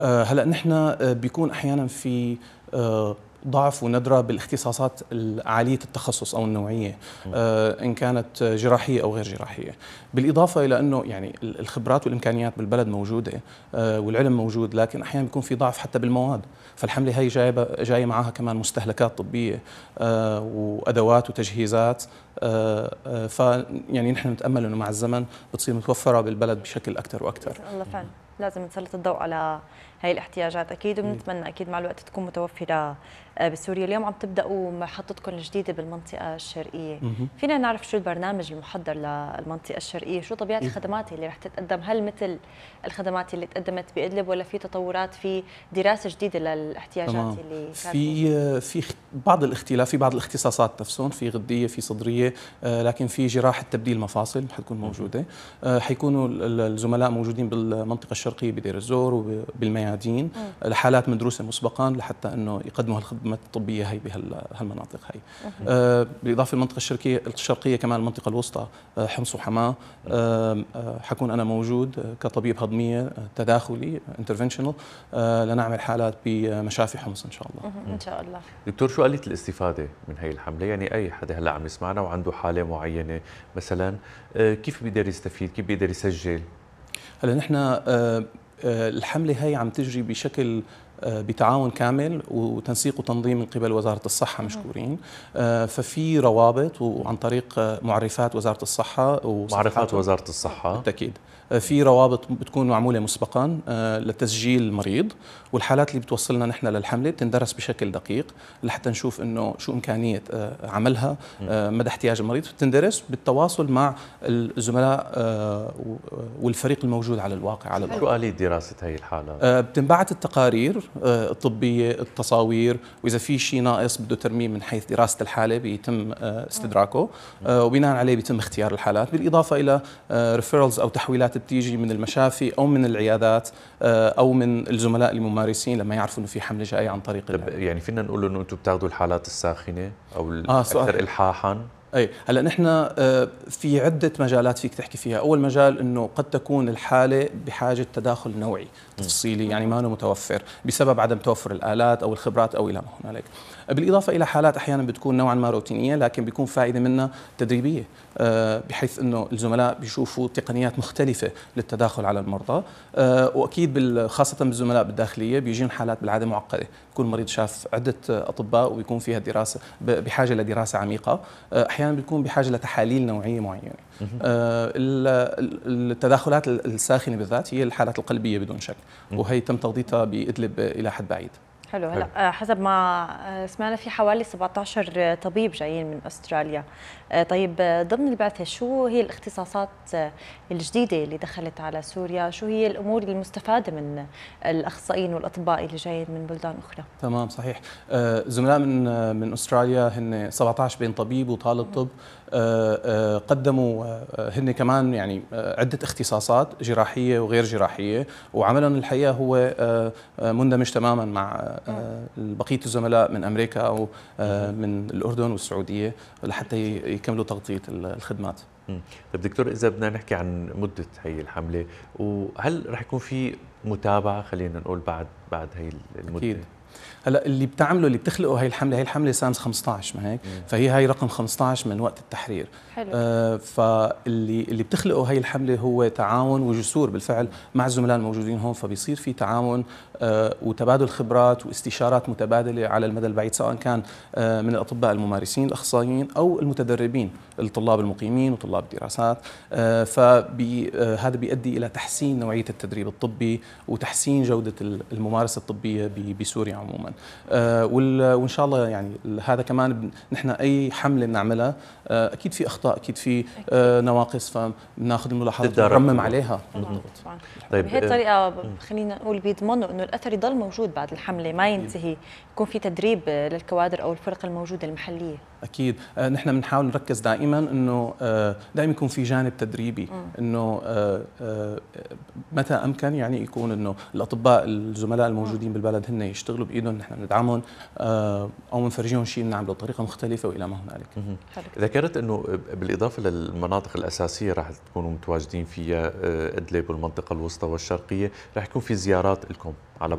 هلا نحن بيكون احيانا في ضعف وندرة بالاختصاصات عالية التخصص أو النوعية، إن كانت جراحية أو غير جراحية. بالإضافة إلى أنه يعني الخبرات والإمكانيات بالبلد موجودة، والعلم موجود، لكن أحيانا بيكون في ضعف حتى بالمواد. فالحملة هي جاية معها كمان مستهلكات طبية وأدوات وتجهيزات. فيعني نحن نتأمل أنه مع الزمن بتصير متوفرة بالبلد بشكل أكثر وأكثر. بإذن الله فعلا لازم نسلط الضوء على هاي الاحتياجات أكيد، وبنتمنى أكيد مع الوقت تكون متوفرة بسوريا. اليوم عم تبدأوا محطتكم الجديدة بالمنطقة الشرقية، فينا نعرف شو البرنامج المحضر للمنطقة الشرقية؟ شو طبيعة الخدمات اللي رح تتقدم؟ هل مثل الخدمات اللي تقدمت بإدلب ولا في تطورات، في دراسة جديدة للاحتياجات اللي في بعض الاختلاف في بعض الاختصاصات نفسهم، في غدية في صدرية، لكن في جراحة تبديل مفاصل حتكون موجودة. حيكونوا الزملاء موجودين بالمنطقة الشرقية بدير الزور وبالميادين لحالات مدروسة مسبقا لحتى انه يقدموا الخدمات الطبية هي بهالمناطق هي. بالإضافة للمنطقة الشرقية كمان المنطقة الوسطى، حمص وحماة، حكون أنا موجود كطبيب هضمية تداخلي انترفنشنال لنعمل حالات بمشافي حمص إن شاء الله. إن شاء الله. دكتور، شو آلية الاستفادة من هي الحملة؟ يعني أي حدا هلا عم يسمعنا وعنده حالة معينة مثلا، كيف بيقدر يستفيد؟ كيف بيقدر يسجل؟ هلا نحن الحملة هي عم تجري بشكل بتعاون كامل وتنسيق وتنظيم من قبل وزارة الصحة مشكورين. ففي روابط وعن طريق معرفات وزارة الصحة معرفات وزارة الصحة بالتأكيد. في روابط بتكون معمولة مسبقا لتسجيل المريض، والحالات اللي بتوصلنا نحن للحملة بتندرس بشكل دقيق لحتى نشوف انه شو إمكانية عملها، مدى احتياج المريض، بتندرس بالتواصل مع الزملاء والفريق الموجود على الواقع. على الأرض. شو آلية دراسة هي الحالة؟ بتنبعث التقارير الطبية، التصاوير، وإذا في شيء ناقص بده ترميم من حيث دراسة الحالة بيتم استدراكه، وبناء عليه بيتم اختيار الحالات، بالإضافة إلى ريفيرلز أو تحويلات بتيجي من المشافي أو من العيادات أو من الزملاء الممارسين لما يعرفوا إنه في حملة جاية عن طريق يعني فينا نقول إنه أنتم بتاخذوا الحالات الساخنة أو الأكثر إلحاحا؟ اي هلا نحن في عده مجالات فيك تحكي فيها. اول مجال انه قد تكون الحاله بحاجه تداخل نوعي تفصيلي، يعني ما متوفر بسبب عدم توفر الالات او الخبرات او الى ما هنالك. بالاضافه الى حالات احيانا بتكون نوعا ما روتينيه لكن بيكون فائده منها تدريبيه، بحيث انه الزملاء بيشوفوا تقنيات مختلفه للتداخل على المرضى. واكيد خاصه بالزملاء بالداخليه بيجين حالات بالعاده معقده، بيكون المريض شاف عده اطباء وبيكون فيها دراسه بحاجه لدراسه عميقه، احيانا بيكون بحاجه لتحاليل نوعيه معينه. التداخلات الساخنه بالذات هي الحالات القلبيه بدون شك، وهي تم تغطيتها بإدلب الى حد بعيد. حلو. هلا حسب ما سمعنا في حوالي 17 طبيب جايين من استراليا. طيب ضمن البعثه شو هي الاختصاصات الجديده اللي دخلت على سوريا؟ شو هي الامور المستفاده من الاخصائيين والاطباء اللي جايين من بلدان اخرى؟ تمام صحيح. زملاء من استراليا هن 17 بين طبيب وطالب طب، قدموا هن كمان يعني عده اختصاصات جراحيه وغير جراحيه، وعملهم الحقيقه هو مندمج تماما مع بقيه الزملاء من امريكا او من الاردن والسعوديه لحتى يكملوا تغطيه الخدمات. طيب دكتور، اذا بدنا نحكي عن مده هي الحمله، وهل رح يكون في متابعه خلينا نقول بعد هي المده؟ أكيد. هلا اللي بتخلقه هي الحمله سامس 15 ما هيك، فهي هاي رقم 15 من وقت التحرير. حلو. فاللي بتخلقه هي الحمله هو تعاون وجسور بالفعل مع الزملاء الموجودين هون، فبيصير في تعاون وتبادل خبرات واستشارات متبادله على المدى البعيد، سواء كان من الاطباء الممارسين الاخصائيين او المتدربين الطلاب المقيمين وطلاب الدراسات. فهذا بيؤدي الى تحسين نوعيه التدريب الطبي وتحسين جوده الممارسه الطبيه بسوريا عموما. وان شاء الله يعني هذا كمان نحن اي حمله بنعملها اكيد في اخطاء، اكيد في نواقص، فبناخذ الملاحظات ونرمم عليها. طيب بهي الطريقه خلينا نقول بيضمنوا انه الاثر يضل موجود بعد الحمله، ما ينتهي، يكون في تدريب للكوادر او الفرق الموجوده المحليه. اكيد. نحن بنحاول نركز دائما انه دائما يكون في جانب تدريبي، انه متى امكن يعني يكون انه الاطباء الزملاء الموجودين بالبلد هن يشتغلوا بايدهم، نحن ندعمهم او بنفرجيهم شيء بنعمله بطريقه مختلفه والى ما هنالك. ذكرت انه بالاضافه للمناطق الاساسيه راح تكونوا متواجدين فيها ادلب والمنطقه الوسطى والشرقيه، راح يكون في زيارات لكم على